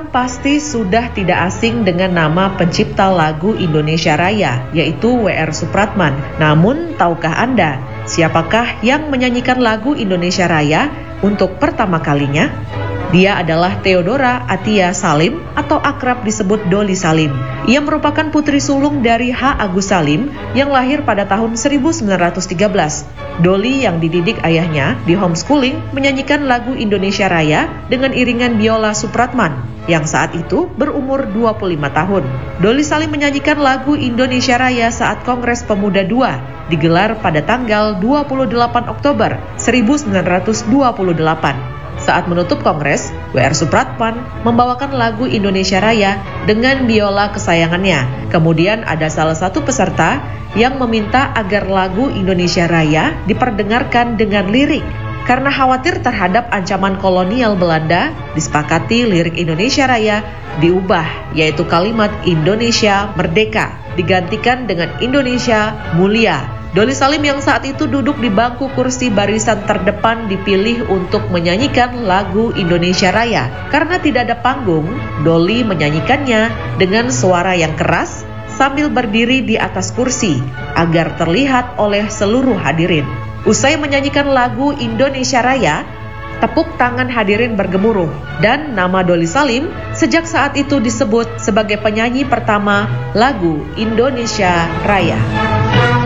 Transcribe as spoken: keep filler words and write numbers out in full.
orang pasti sudah tidak asing dengan nama pencipta lagu Indonesia Raya, yaitu W R Supratman. Namun, tahukah Anda, siapakah yang menyanyikan lagu Indonesia Raya untuk pertama kalinya? Dia adalah Theodora Atia Salim atau akrab disebut Doli Salim. Ia merupakan putri sulung dari H. Agus Salim yang lahir pada tahun seribu sembilan ratus tiga belas. Doli yang dididik ayahnya di homeschooling menyanyikan lagu Indonesia Raya dengan iringan biola Supratman yang saat itu berumur dua puluh lima tahun. Doli Salim menyanyikan lagu Indonesia Raya saat Kongres Pemuda dua digelar pada tanggal dua puluh delapan Oktober seribu sembilan ratus dua puluh delapan. Saat menutup kongres, W R Supratman membawakan lagu Indonesia Raya dengan biola kesayangannya. Kemudian ada salah satu peserta yang meminta agar lagu Indonesia Raya diperdengarkan dengan lirik. Karena khawatir terhadap ancaman kolonial Belanda, disepakati lirik Indonesia Raya diubah, yaitu kalimat Indonesia Merdeka digantikan dengan Indonesia Mulia. Doli Salim yang saat itu duduk di bangku kursi barisan terdepan dipilih untuk menyanyikan lagu Indonesia Raya. Karena tidak ada panggung, Doli menyanyikannya dengan suara yang keras sambil berdiri di atas kursi agar terlihat oleh seluruh hadirin. Usai menyanyikan lagu Indonesia Raya, tepuk tangan hadirin bergemuruh dan nama Doli Salim sejak saat itu disebut sebagai penyanyi pertama lagu Indonesia Raya.